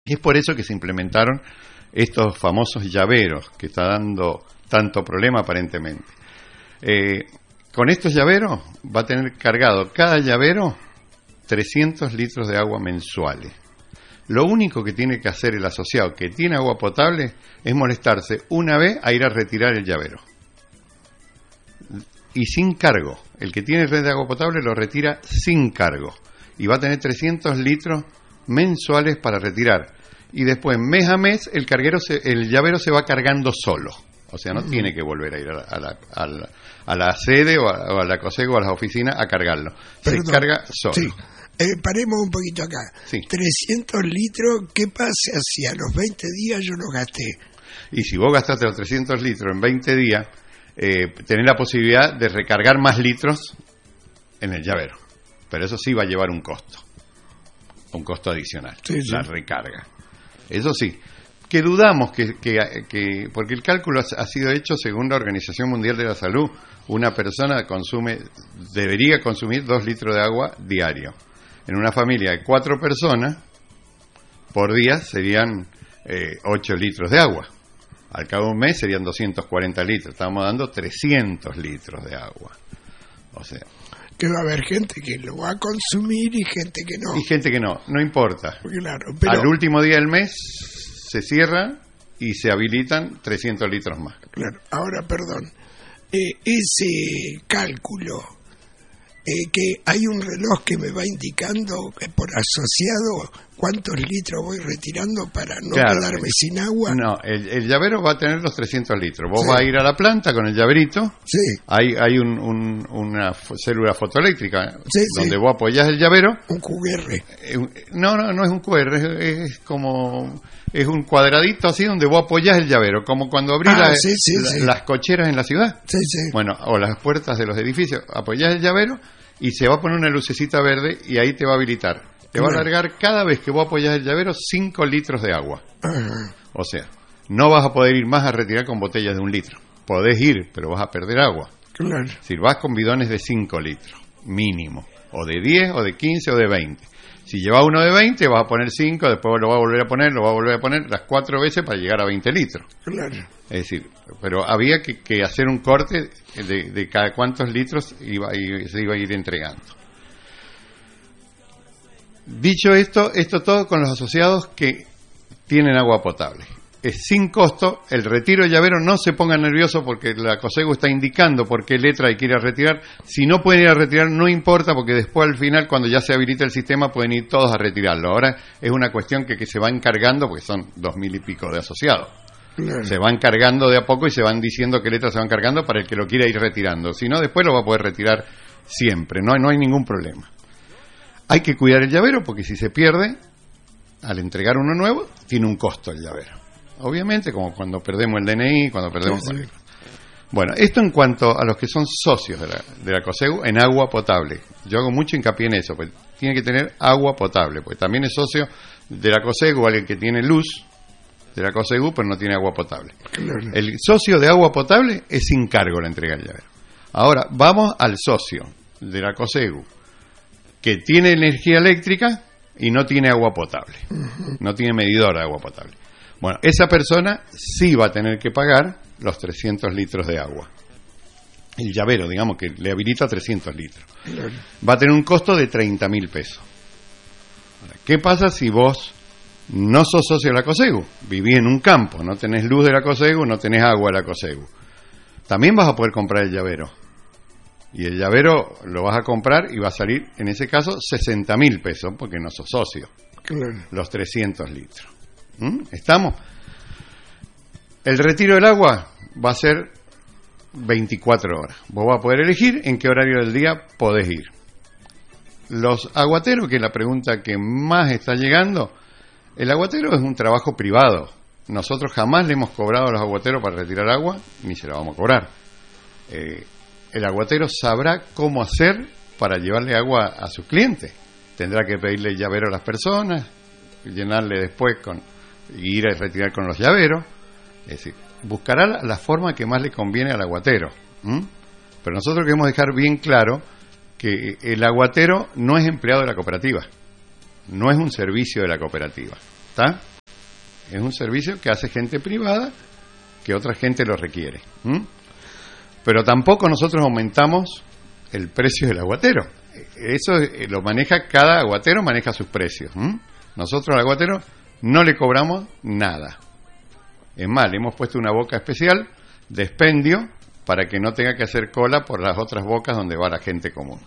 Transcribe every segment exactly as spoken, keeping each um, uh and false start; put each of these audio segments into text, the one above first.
Es por eso que se implementaron estos famosos llaveros, que está dando tanto problema aparentemente. Eh, con estos llaveros va a tener cargado cada llavero trescientos litros de agua mensuales. Lo único que tiene que hacer el asociado que tiene agua potable es molestarse una vez a ir a retirar el llavero. Y sin cargo. El que tiene red de agua potable lo retira sin cargo. Y va a tener trescientos litros mensuales para retirar. Y después, mes a mes, el carguero se, el llavero se va cargando solo. O sea, no uh-huh. tiene que volver a ir a la, a la, a la, a la sede o a, o a la COSEGU o a las oficinas a cargarlo. Perdón, se carga solo. Sí. Eh, paremos un poquito acá. Sí. trescientos litros, ¿qué pasa si a los veinte días yo los gasté? Y si vos gastaste los trescientos litros en veinte días, eh, tenés la posibilidad de recargar más litros en el llavero. Pero eso sí va a llevar un costo. Un costo adicional. Sí, sí. La recarga. Eso sí. Que dudamos que, que, que... Porque el cálculo ha sido hecho según la Organización Mundial de la Salud. Una persona consume, debería consumir dos litros de agua diario. En una familia de cuatro personas, por día serían eh, ocho litros de agua. Al cabo de un mes serían doscientos cuarenta litros. Estamos dando trescientos litros de agua. O sea... Que va a haber gente que lo va a consumir y gente que no. Y gente que no, no importa. Claro, pero... Al último día del mes se cierra y se habilitan trescientos litros más. Claro, ahora, perdón. Eh, ese cálculo... Eh, que hay un reloj que me va indicando eh, por asociado cuántos litros voy retirando para no claro. quedarme sin agua. No, el, el llavero va a tener los trescientos litros. Vos sí. vas a ir a la planta con el llaverito. Sí. Hay, hay un, un, una célula fotoeléctrica sí, donde sí. vos apoyás el llavero. Un Q R. Eh, no, no, no es un Q R, es, es como... Es un cuadradito así donde vos apoyás el llavero, como cuando abrís ah, la, sí, sí, la, sí. las cocheras en la ciudad. Sí, sí. Bueno, o las puertas de los edificios. Apoyás el llavero y se va a poner una lucecita verde y ahí te va a habilitar. Te va a largar cada vez que vos apoyás el llavero cinco litros de agua. Ajá. O sea, no vas a poder ir más a retirar con botellas de un litro. Podés ir, pero vas a perder agua. Claro. Si vas con bidones de cinco litros, mínimo. O de diez, o de quince, o de veinte. Si llevas uno de veinte, vas a poner cinco, después lo vas a volver a poner, lo vas a volver a poner las cuatro veces para llegar a veinte litros. Claro. Es decir, pero había que, que hacer un corte de, de cada cuántos litros iba, y se iba a ir entregando. Dicho esto, esto todo con los asociados que tienen agua potable. Es sin costo, el retiro de llavero, no se pongan nerviosos porque la COSEGU está indicando por qué letra hay que ir a retirar. Si no pueden ir a retirar, no importa, porque después al final, cuando ya se habilita el sistema, pueden ir todos a retirarlo. Ahora es una cuestión que, que se va encargando, porque son dos mil y pico de asociados. Claro. Se van cargando de a poco y se van diciendo qué letras se van cargando para el que lo quiera ir retirando. Si no, después lo va a poder retirar siempre, no, no hay ningún problema. Hay que cuidar el llavero porque si se pierde, al entregar uno nuevo, tiene un costo el llavero. Obviamente, como cuando perdemos el D N I, cuando perdemos... Sí, sí. Bueno, esto en cuanto a los que son socios de la, de la COSEGU en agua potable. Yo hago mucho hincapié en eso, pues tiene que tener agua potable, pues también es socio de la COSEGU alguien que tiene luz de la COSEGU, pero no tiene agua potable. Claro. El socio de agua potable es sin cargo la entrega del llavero. Ahora, vamos al socio de la COSEGU, que tiene energía eléctrica y no tiene agua potable, uh-huh. no tiene medidor de agua potable. Bueno, esa persona sí va a tener que pagar los trescientos litros de agua. El llavero, digamos, que le habilita trescientos litros. Claro. Va a tener un costo de treinta mil pesos. ¿Qué pasa si vos no sos socio de la COSEGU? Vivís en un campo, no tenés luz de la COSEGU, no tenés agua de la COSEGU. También vas a poder comprar el llavero. Y el llavero lo vas a comprar y va a salir, en ese caso, sesenta mil pesos, porque no sos socio. Claro. Los trescientos litros. ¿Mm? ¿Estamos? El retiro del agua va a ser veinticuatro horas. Vos vas a poder elegir en qué horario del día podés ir. Los aguateros, que es la pregunta que más está llegando, el aguatero es un trabajo privado. Nosotros jamás le hemos cobrado a los aguateros para retirar agua, ni se la vamos a cobrar. Eh, el aguatero sabrá cómo hacer para llevarle agua a sus clientes. Tendrá que pedirle llavero a las personas, llenarle después con... ir a retirar con los llaveros, es decir, buscará la, la forma que más le conviene al aguatero. ¿Mm? Pero nosotros queremos dejar bien claro que el aguatero no es empleado de la cooperativa, no es un servicio de la cooperativa, ¿está? Es un servicio que hace gente privada, que otra gente lo requiere. ¿Mm? Pero tampoco nosotros aumentamos el precio del aguatero. Eso lo maneja, cada aguatero maneja sus precios. ¿Mm? Nosotros al aguatero no le cobramos nada. Es más, le hemos puesto una boca especial de expendio para que no tenga que hacer cola por las otras bocas donde va la gente común.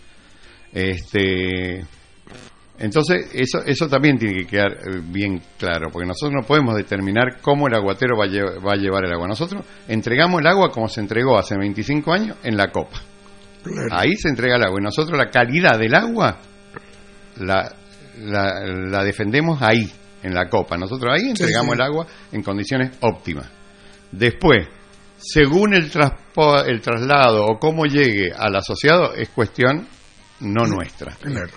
Este, entonces, eso eso también tiene que quedar bien claro, porque nosotros no podemos determinar cómo el aguatero va a, lle- va a llevar el agua. Nosotros entregamos el agua como se entregó hace veinticinco años en la copa. Claro. Ahí se entrega el agua y nosotros la calidad del agua la, la, la defendemos ahí, en la copa. Nosotros ahí entregamos sí, sí. el agua en condiciones óptimas. Después, según el, traspo, el traslado o cómo llegue al asociado, es cuestión no sí, nuestra. Claro.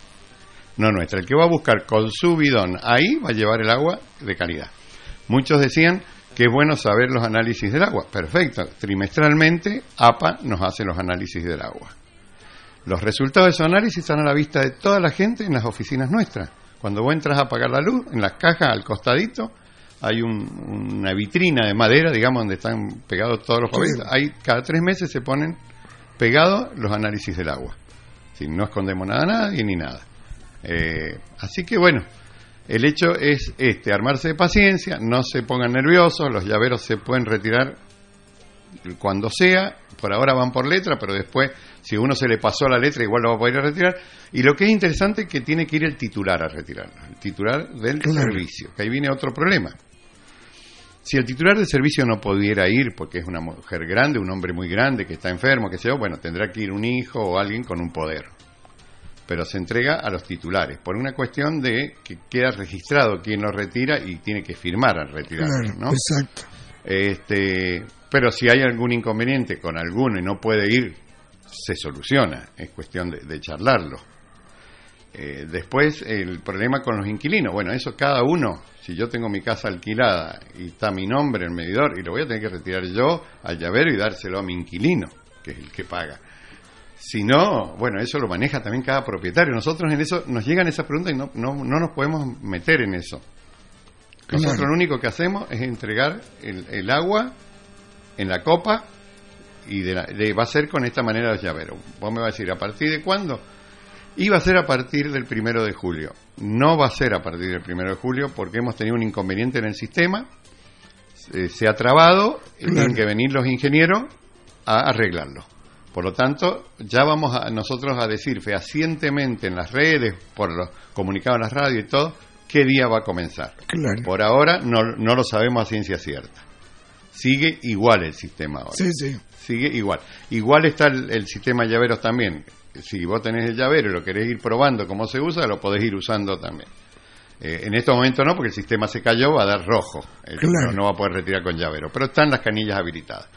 No nuestra. El que va a buscar con su bidón ahí va a llevar el agua de calidad. Muchos decían que es bueno saber los análisis del agua. Perfecto. Trimestralmente, A P A nos hace los análisis del agua. Los resultados de esos análisis están a la vista de toda la gente en las oficinas nuestras. Cuando vos entras a apagar la luz, en las cajas al costadito, hay un, una vitrina de madera, digamos, donde están pegados todos los papeles. Ahí cada tres meses se ponen pegados los análisis del agua. Si no escondemos nada a nadie ni nada. Eh, así que bueno, el hecho es este, armarse de paciencia, no se pongan nerviosos, los llaveros se pueden retirar cuando sea, por ahora van por letra, pero después, si uno se le pasó la letra, igual lo va a poder retirar. Y lo que es interesante es que tiene que ir el titular a retirarlo, el titular del claro. servicio, que ahí viene otro problema. Si el titular del servicio no pudiera ir, porque es una mujer grande, un hombre muy grande, que está enfermo, que sea, bueno, tendrá que ir un hijo o alguien con un poder. Pero se entrega a los titulares, por una cuestión de que queda registrado quién lo retira y tiene que firmar al retirarlo, claro, ¿no? Exacto. Este, pero si hay algún inconveniente con alguno y no puede ir, se soluciona, es cuestión de, de charlarlo. Eh, después, el problema con los inquilinos, bueno, eso cada uno, si yo tengo mi casa alquilada y está mi nombre en el medidor, y lo voy a tener que retirar yo al llavero y dárselo a mi inquilino, que es el que paga. Si no, bueno, eso lo maneja también cada propietario. Nosotros en eso, nos llegan esas preguntas y no, no, no nos podemos meter en eso. Nosotros claro. lo único que hacemos es entregar el, el agua en la copa y de la, de, va a ser con esta manera los llaveros. Vos me vas a decir, ¿a partir de cuándo? Y va a ser a partir del primero de julio. No va a ser a partir del primero de julio porque hemos tenido un inconveniente en el sistema, eh, se ha trabado y claro. tienen que venir los ingenieros a arreglarlo. Por lo tanto, ya vamos a nosotros a decir fehacientemente en las redes, por los comunicados en las radios y todo, qué día va a comenzar. Claro. Por ahora no, no lo sabemos a ciencia cierta. Sigue igual el sistema ahora. Sí, sí. Sigue igual. Igual está el, el sistema de llaveros también. Si vos tenés el llavero y lo querés ir probando cómo se usa, lo podés ir usando también. Eh, en estos momentos no, porque el sistema se cayó, va a dar rojo. El, claro. no, no va a poder retirar con llavero. Pero están las canillas habilitadas.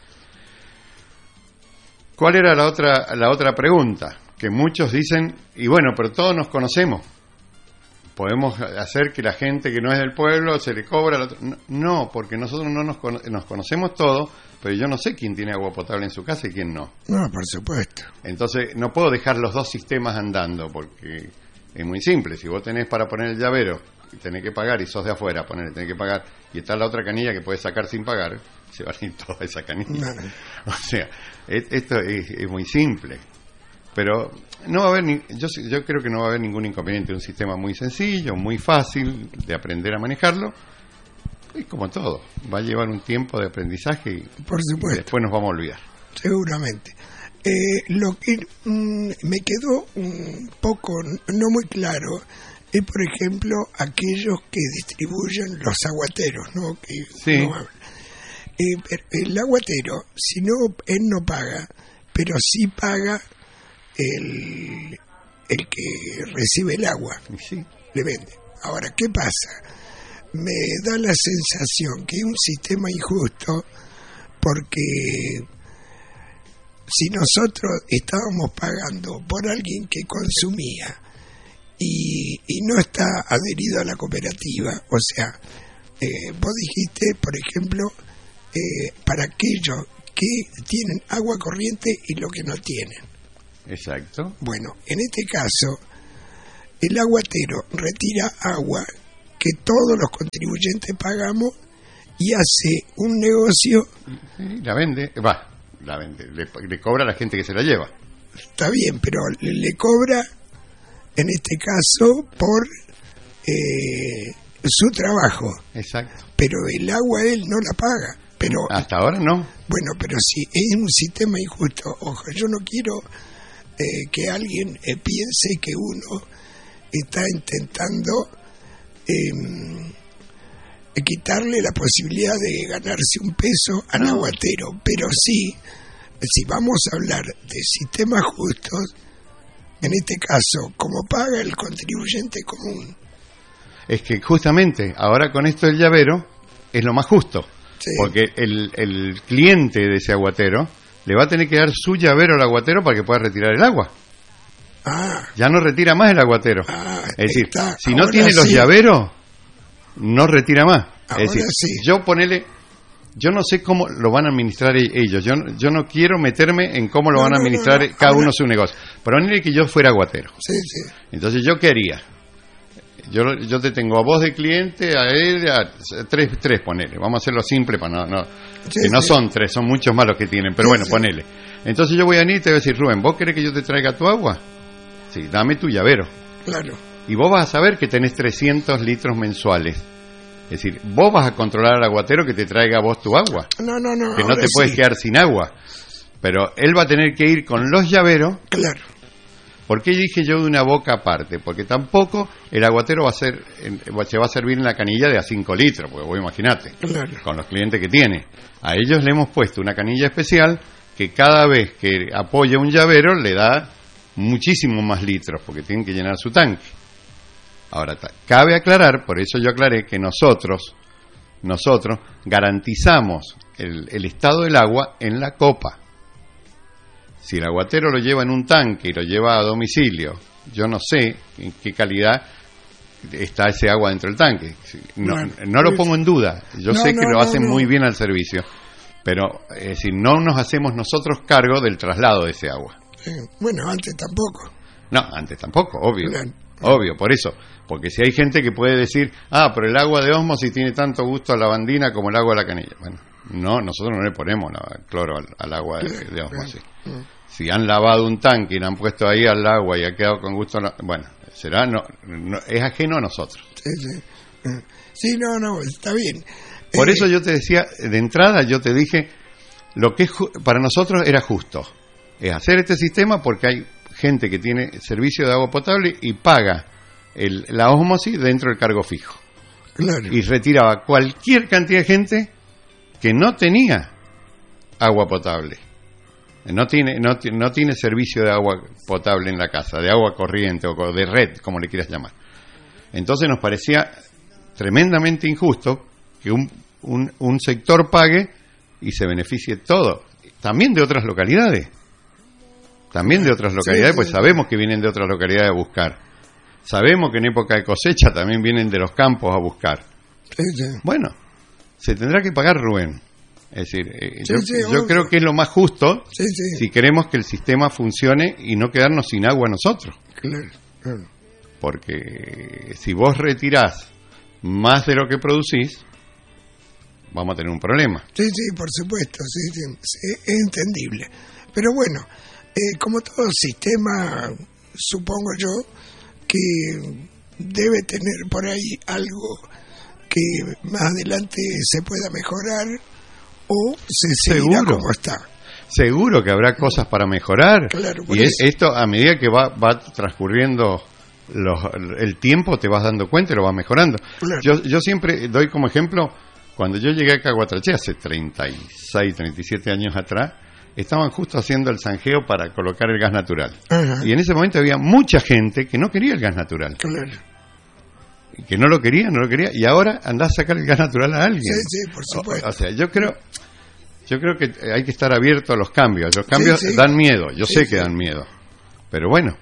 ¿Cuál era la otra la otra pregunta? Que muchos dicen, y bueno, pero todos nos conocemos. Podemos hacer que la gente que no es del pueblo se le cobra. Al otro. No, porque nosotros no nos, cono- nos conocemos todos, pero yo no sé quién tiene agua potable en su casa y quién no. No, por supuesto. Entonces, no puedo dejar los dos sistemas andando, porque es muy simple. Si vos tenés para poner el llavero y tenés que pagar, y sos de afuera, poner, tenés que pagar, y está la otra canilla que podés sacar sin pagar, se va a ir toda esa canilla. No. O sea, es, esto es, es muy simple. Pero no va a haber ni, yo yo creo que no va a haber ningún inconveniente, un sistema muy sencillo, muy fácil de aprender a manejarlo. Y como todo, va a llevar un tiempo de aprendizaje y, por supuesto, y después nos vamos a olvidar. Seguramente. Eh, lo que mm, me quedó un poco no muy claro es, por ejemplo, aquellos que distribuyen los aguateros, ¿no? Que sí. no eh, el aguatero, si no, él no paga, pero sí paga el, el que recibe el agua, sí. le vende. Ahora, ¿qué pasa? Me da la sensación que es un sistema injusto porque si nosotros estábamos pagando por alguien que consumía y, y no está adherido a la cooperativa, o sea, eh, vos dijiste, por ejemplo, eh, para aquellos que tienen agua corriente y los que no tienen. Exacto. Bueno, en este caso, el aguatero retira agua que todos los contribuyentes pagamos y hace un negocio. Sí, la vende, va, la vende, le, le cobra a la gente que se la lleva. Está bien, pero le, le cobra, en este caso, por eh, su trabajo. Exacto. Pero el agua él no la paga. Pero hasta ahora no. Bueno, pero si es un sistema injusto, ojo, yo no quiero eh, que alguien eh, piense que uno está intentando eh, quitarle la posibilidad de ganarse un peso al no. aguatero, pero sí, si vamos a hablar de sistemas justos, en este caso, como paga el contribuyente común. Es que justamente ahora con esto del llavero es lo más justo. Sí. Porque el, el cliente de ese aguatero le va a tener que dar su llavero al aguatero para que pueda retirar el agua. Ah, ya no retira más el aguatero. Ah, es decir, está, si no tiene los sí. llaveros, no retira más. Ahora es decir, sí. yo ponele, yo no sé cómo lo van a administrar ellos. Yo, yo no quiero meterme en cómo lo no, van a no, administrar no, no. cada Ahora, uno su negocio. Pero ponele que yo fuera aguatero. Sí, sí. Entonces, ¿yo qué haría? Yo, yo te tengo a vos de cliente, a él, a tres, tres ponele. Vamos a hacerlo simple para no, no Sí, que no sí. son tres, son muchos más los que tienen. Pero Sí, bueno, sí. ponele. Entonces yo voy a venir y te voy a decir, Rubén, ¿vos querés que yo te traiga tu agua? Sí, dame tu llavero. Claro. Y vos vas a saber que tenés trescientos litros mensuales. Es decir, vos vas a controlar al aguatero que te traiga a vos tu agua. No, no, no. Que no ahora te puedes sí. quedar sin agua. Pero él va a tener que ir con los llaveros. Claro. ¿Por qué dije yo de una boca aparte? Porque tampoco el aguatero va a ser, se va a servir en la canilla de a cinco litros, porque vos imaginate, Claro. con los clientes que tiene. A ellos le hemos puesto una canilla especial que cada vez que apoya un llavero le da muchísimo más litros, porque tienen que llenar su tanque. Ahora, cabe aclarar, por eso yo aclaré que nosotros, nosotros garantizamos el, el estado del agua en la copa. Si el aguatero lo lleva en un tanque y lo lleva a domicilio, yo no sé en qué calidad está ese agua dentro del tanque. No, Bueno, no lo pongo en duda. Yo no, sé que no, lo no, hacen no. muy bien al servicio, pero es decir, no nos hacemos nosotros cargo del traslado de ese agua. Sí. Bueno, antes tampoco. No, antes tampoco, obvio. Claro. Obvio, por eso. Porque si hay gente que puede decir, ah, pero el agua de ósmosis tiene tanto gusto a lavandina como el agua de la canilla. Bueno, no, nosotros no le ponemos la, cloro al, al agua de, de ósmosis. Si han lavado un tanque y le han puesto ahí al agua y ha quedado con gusto, la, bueno, será, no, no, es ajeno a nosotros. Sí, sí. Sí, no, no, está bien. Por Eh, eso yo te decía, de entrada yo te dije, lo que es ju- para nosotros era justo, es hacer este sistema porque hay gente que tiene servicio de agua potable y paga el, la ósmosis dentro del cargo fijo. Claro. Y retiraba cualquier cantidad de gente que no tenía agua potable. No tiene, no, ti- no tiene servicio de agua potable en la casa, de agua corriente o co- de red, como le quieras llamar. Entonces nos parecía tremendamente injusto que un, un, un sector pague y se beneficie todo. También de otras localidades. También de otras localidades, Sí, pues sí, sabemos que vienen de otras localidades a buscar. Sabemos que en época de cosecha también vienen de los campos a buscar. Sí, sí. Bueno, se tendrá que pagar, Rubén. Es decir, eh, Sí, yo, sí, yo obvio. creo que es lo más justo Sí, sí. si queremos que el sistema funcione y no quedarnos sin agua nosotros. Claro, claro. Porque si vos retirás más de lo que producís, vamos a tener un problema. Sí, sí, por supuesto, sí, sí, sí, es entendible. Pero bueno, eh, como todo sistema, supongo yo que debe tener por ahí algo que más adelante se pueda mejorar o se seguirá Seguro. como está. Seguro que habrá cosas para mejorar. Claro, por y es- eso. esto, a medida que va, va transcurriendo los, el tiempo, te vas dando cuenta y lo vas mejorando. Claro. Yo, yo siempre doy como ejemplo, cuando yo llegué a Caguatraché hace treinta y seis, treinta y siete años atrás, estaban justo haciendo el zanjeo para colocar el gas natural. Ajá. Y en ese momento había mucha gente que no quería el gas natural. Claro. Y que no lo quería, no lo quería. Y ahora andás a sacar el gas natural a alguien. Sí, sí, por supuesto. O, o sea, yo creo... Yo creo que hay que estar abierto a los cambios. Los cambios Sí, sí. dan miedo, yo Sí, sé sí. que dan miedo. Pero bueno,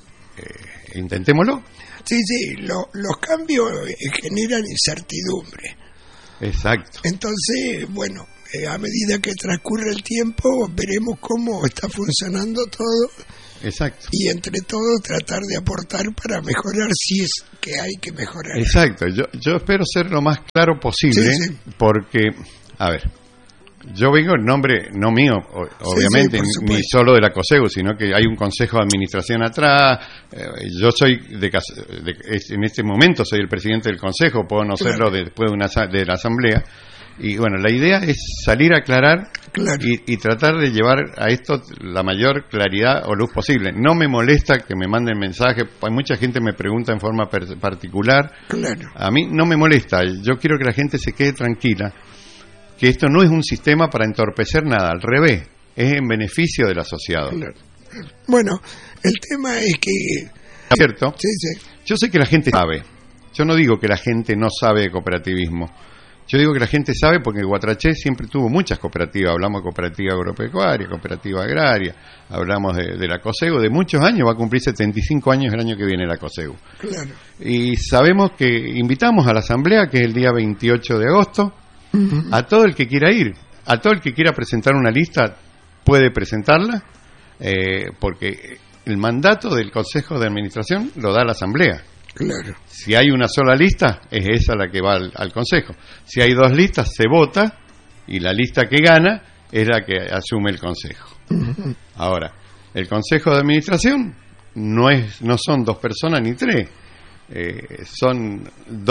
eh, intentémoslo. Sí, sí, lo- los cambios eh, generan incertidumbre. Exacto. Entonces, bueno, eh, a medida que transcurre el tiempo veremos cómo está funcionando todo. Exacto. Y entre todos tratar de aportar para mejorar si es que hay que mejorar. Exacto. Yo, yo espero ser lo más claro posible, sí, sí. porque, a ver, yo vengo en nombre, no mío, obviamente, sí, sí, ni solo de la COSEGU, sino que hay un consejo de administración atrás. Eh, yo soy, de, de, en este momento soy el presidente del consejo, puedo no claro. serlo después de, una, de la asamblea. Y bueno, la idea es salir a aclarar claro. y, y tratar de llevar a esto la mayor claridad o luz posible. No me molesta que me manden mensajes, hay mucha gente me pregunta en forma per- particular. Claro. A mí no me molesta, yo quiero que la gente se quede tranquila, que esto no es un sistema para entorpecer nada, al revés, es en beneficio del asociado. Claro. Bueno, el tema es que... ¿Cierto? Sí, sí. Yo sé que la gente sabe, yo no digo que la gente no sabe de cooperativismo. Yo digo que la gente sabe porque Guatraché siempre tuvo muchas cooperativas. Hablamos de cooperativa agropecuaria, cooperativa agraria, hablamos de, de la COSEGU. De muchos años, va a cumplir setenta y cinco años el año que viene la COSEGU. Claro. Y sabemos que invitamos a la asamblea, que es el día veintiocho de agosto, uh-huh. a todo el que quiera ir. A todo el que quiera presentar una lista puede presentarla, eh, porque el mandato del Consejo de Administración lo da la asamblea. Claro. Si hay una sola lista, es esa la que va al, al Consejo. Si hay dos listas, se vota y la lista que gana es la que asume el Consejo. Uh-huh. Ahora, el Consejo de Administración no es, no son dos personas ni tres, eh, son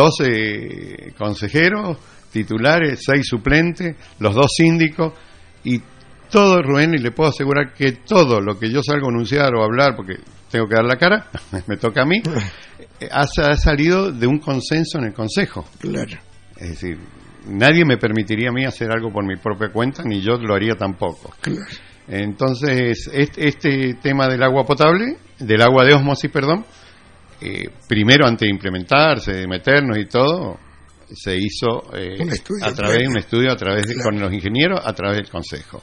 doce consejeros titulares, seis suplentes, los dos síndicos y todo, Rubén, y le puedo asegurar que todo lo que yo salgo a anunciar o a hablar, porque tengo que dar la cara, me toca a mí, ha, ha salido de un consenso en el Consejo. Claro. Es decir, nadie me permitiría a mí hacer algo por mi propia cuenta, ni yo lo haría tampoco. Claro. Entonces, este, este tema del agua potable, del agua de ósmosis, perdón, eh, primero antes de implementarse, de meternos y todo, se hizo eh, a través de un estudio, a través de, claro. con los ingenieros, a través del Consejo.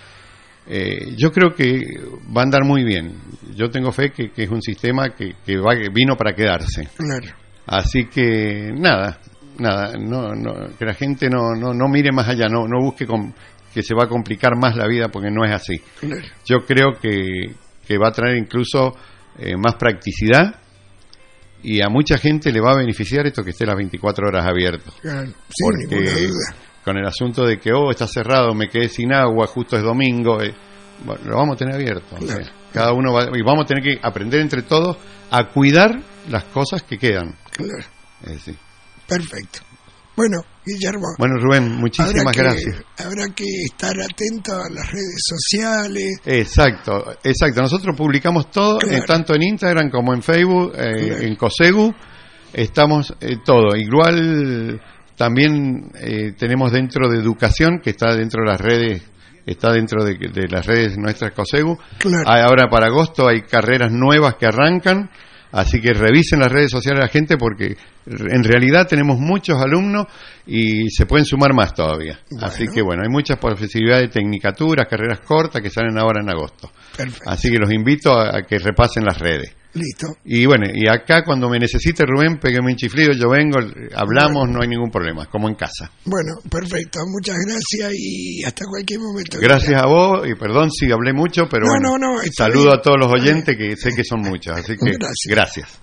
Eh, yo creo que va a andar muy bien. Yo tengo fe que, que es un sistema que, que va, vino para quedarse. Claro. Así que nada, nada, no, no, que la gente no, no, no mire más allá, no, no busque con, que se va a complicar más la vida, porque no es así. Claro. Yo creo que, que va a traer incluso eh, más practicidad y a mucha gente le va a beneficiar esto que esté las veinticuatro horas abierto. Claro, sin ninguna duda. Con el asunto de que, oh, está cerrado, me quedé sin agua, justo es domingo, eh, bueno, lo vamos a tener abierto. Claro. O sea, cada uno va, y vamos a tener que aprender entre todos a cuidar las cosas que quedan. Claro. Es decir. Perfecto. Bueno, Guillermo. Bueno, Rubén, muchísimas habrá gracias. Que, habrá que estar atento a las redes sociales. Exacto, exacto. Nosotros publicamos todo, claro. eh, tanto en Instagram como en Facebook, eh, claro. en COSEGU, estamos eh, todo. Igual también eh, tenemos dentro de educación, que está dentro de las redes, está dentro de, de las redes nuestras COSEGU. Claro. Ahora para agosto hay carreras nuevas que arrancan. Así que revisen las redes sociales de la gente, porque en realidad tenemos muchos alumnos y se pueden sumar más todavía. Bueno. Así que bueno, hay muchas posibilidades de tecnicaturas, carreras cortas que salen ahora en agosto. Perfecto. Así que los invito a, a que repasen las redes. Listo. Y bueno, y acá cuando me necesite, Rubén, pégueme un chiflido, yo vengo, hablamos, bueno. No hay ningún problema, como en casa. Bueno, perfecto, muchas gracias y hasta cualquier momento. Gracias a vos, y perdón si hablé mucho, pero no, bueno, no, no, saludo bien. A todos los oyentes, que sé que son muchos, así que gracias. gracias.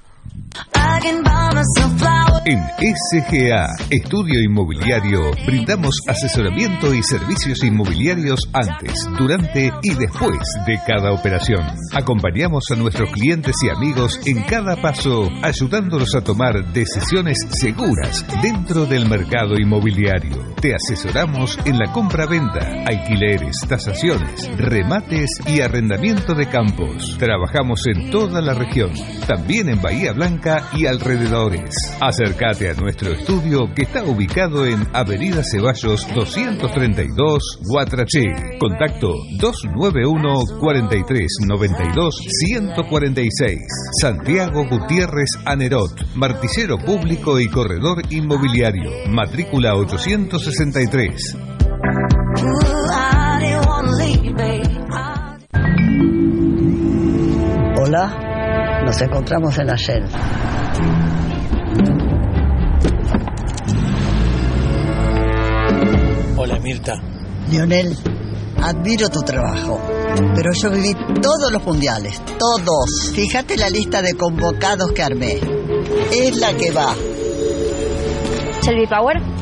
En S G A Estudio Inmobiliario brindamos asesoramiento y servicios inmobiliarios antes, durante y después de cada operación. Acompañamos a nuestros clientes y amigos en cada paso, ayudándolos a tomar decisiones seguras dentro del mercado inmobiliario. Te asesoramos en la compra-venta, alquileres, tasaciones, remates y arrendamiento de campos. Trabajamos en toda la región, también en Bahía Blanca y alrededores. Acércate a nuestro estudio, que está ubicado en Avenida Ceballos doscientos treinta y dos, Guatraché. Contacto dos nueve uno, cuarenta y tres noventa y dos, ciento cuarenta y seis. Santiago Gutiérrez Anerot, martillero público y corredor inmobiliario. Matrícula ochocientos sesenta y tres. Hola, nos encontramos en la Shell. Hola Mirta, Lionel, admiro tu trabajo, pero yo viví todos los mundiales, todos. Fíjate la lista de convocados que armé. Es la que va. Shelby Power.